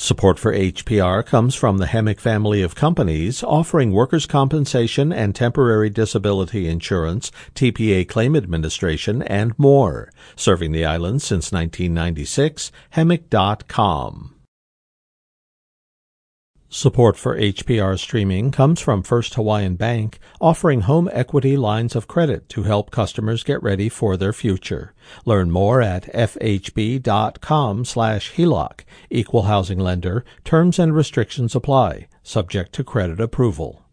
Support for HPR comes from the Hemic family of companies offering workers' compensation and temporary disability insurance, TPA claim administration, and more. Serving the island since 1996, Hemic.com. Support for HPR streaming comes from First Hawaiian Bank, offering home equity lines of credit to help customers get ready for their future. Learn more at fhb.com/HELOC. Equal housing lender. Terms and restrictions apply, subject to credit approval.